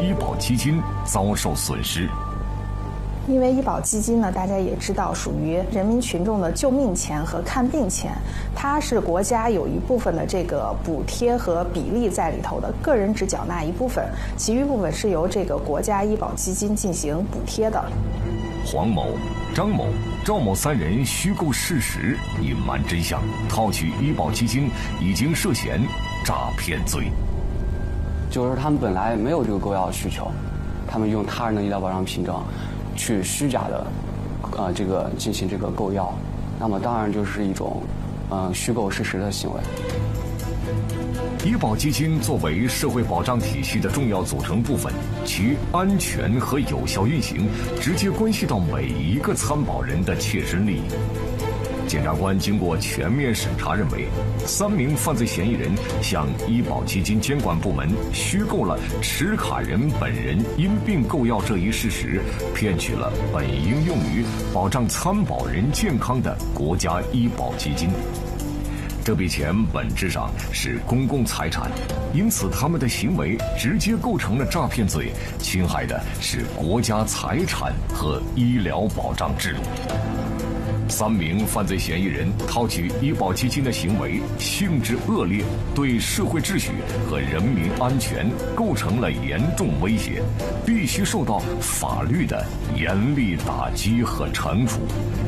医保基金遭受损失。 因为医保基金呢，大家也知道，属于人民群众的救命钱和看病钱，它是国家有一部分的这个补贴和比例在里头的，个人只缴纳一部分，其余部分是由这个国家医保基金进行补贴的。 黄某、张某、赵某三人虚构事实，隐瞒真相，套取医保基金，已经涉嫌诈骗罪。 就是他们本来没有这个购药需求，他们用他人的医疗保障凭证去虚假的这个进行这个购药，那么当然就是一种虚构事实的行为。 医保基金作为社会保障体系的重要组成部分，其安全和有效运行直接关系到每一个参保人的切身利益。检察官经过全面审查认为，3名犯罪嫌疑人向医保基金监管部门虚构了持卡人本人因病购药这一事实，骗取了本应用于保障参保人健康的国家医保基金。这笔钱本质上是公共财产，因此他们的行为直接构成了诈骗罪，侵害的是国家财产和医疗保障制度。3名犯罪嫌疑人套取医保基金的行为性质恶劣，对社会秩序和人民安全构成了严重威胁，必须受到法律的严厉打击和惩处。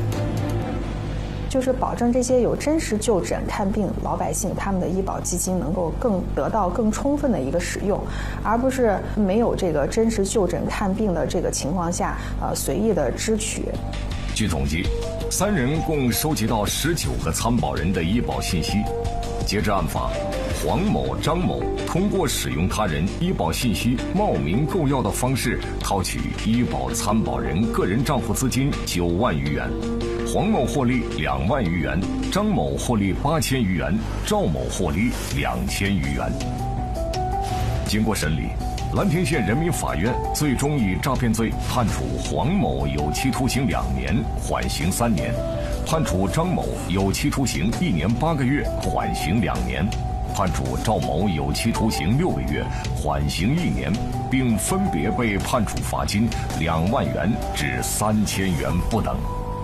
就是保证这些有真实就诊看病老百姓，他们的医保基金能够得到更充分的一个使用，而不是没有这个真实就诊看病的这个情况下，随意的支取。 据统计，3人共收集到19个参保人的医保信息。截至案发，黄某、张某通过使用他人医保信息冒名购药的方式，套取医保参保人个人账户资金9万余元。黄某获利2万余元，张某获利8000余元，赵某获利2000余元。经过审理，蓝田县人民法院最终以诈骗罪判处黄某有期徒刑2年，缓刑3年；判处张某有期徒刑1年8个月，缓刑2年；判处赵某有期徒刑6个月，缓刑1年，并分别被判处罚金2万元至3000元不等。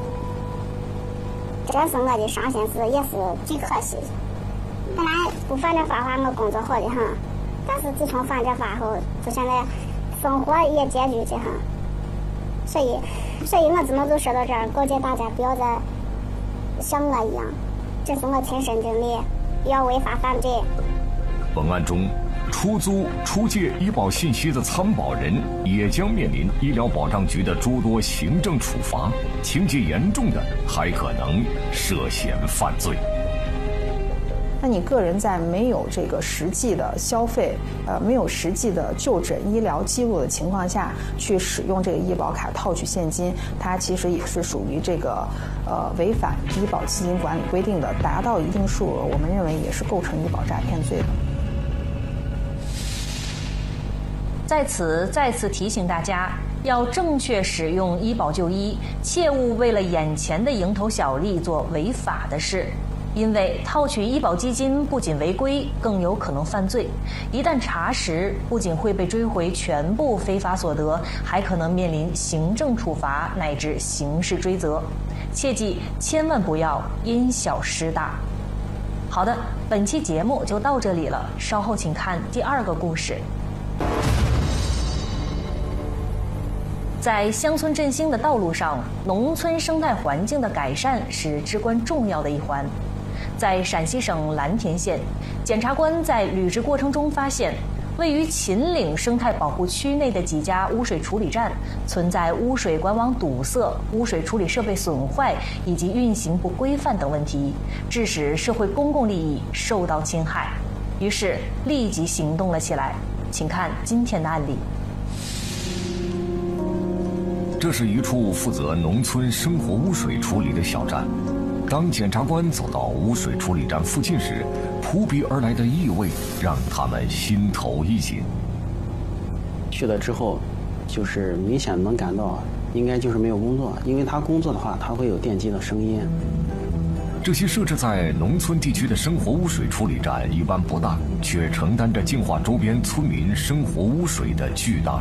这是我的伤心事，也是最可惜的。本来不犯这法我工作好的很，但是自从犯这法后，就现在生活也拮据的很。所以我怎么就说到这儿，告诫大家不要再像我一样，这是我亲身经历，不要违法犯罪。 本案中，出租、出借医保信息的参保人也将面临医疗保障局的诸多行政处罚，情节严重的还可能涉嫌犯罪。 那你个人在没有这个实际的消费，没有实际的就诊医疗记录的情况下，去使用这个医保卡套取现金，它其实也是属于这个违反医保基金管理规定的，达到一定数额，我们认为也是构成医保诈骗罪的。 在此再次提醒大家，要正确使用医保就医，切勿为了眼前的蝇头小利做违法的事。因为套取医保基金不仅违规，更有可能犯罪。一旦查实，不仅会被追回全部非法所得，还可能面临行政处罚乃至刑事追责。切记，千万不要因小失大。好的，本期节目就到这里了，稍后请看第2个故事。在乡村振兴的道路上，农村生态环境的改善是至关重要的一环。在陕西省蓝田县，检察官在履职过程中发现，位于秦岭生态保护区内的几家污水处理站存在污水管网堵塞、污水处理设备损坏以及运行不规范等问题，致使社会公共利益受到侵害。于是立即行动了起来。请看今天的案例。 这是一处负责农村生活污水处理的小站。当检察官走到污水处理站附近时，扑鼻而来的异味让他们心头一紧。 去了之后，就是明显能感到应该就是没有工作，因为他工作的话，他会有电机的声音。 这些设置在农村地区的生活污水处理站一般不大，却承担着净化周边村民生活污水的巨大